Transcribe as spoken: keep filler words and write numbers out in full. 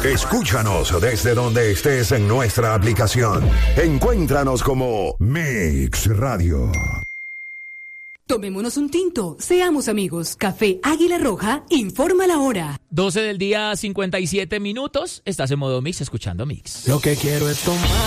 Escúchanos desde donde estés en nuestra aplicación. Encuéntranos como Mix Radio. Tomémonos un tinto, seamos amigos. Café Águila Roja informa la hora. doce del día, cincuenta y siete minutos. Estás en modo Mix, escuchando Mix. Lo que quiero es tomar.